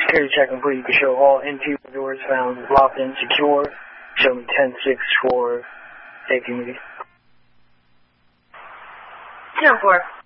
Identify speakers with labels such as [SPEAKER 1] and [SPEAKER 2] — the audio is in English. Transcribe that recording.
[SPEAKER 1] Security check complete. You can show all interior doors found locked and secure. Show me 10-6 for safety meeting.
[SPEAKER 2] 10-4.